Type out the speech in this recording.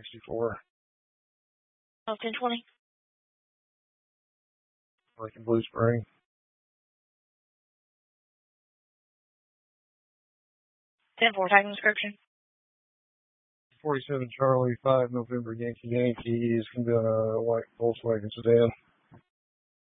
64. 1020. Lincoln Blue Spring. 10-4, tagging description. 47 Charlie, 5 November Yankee. Is going to be on a white Volkswagen sedan.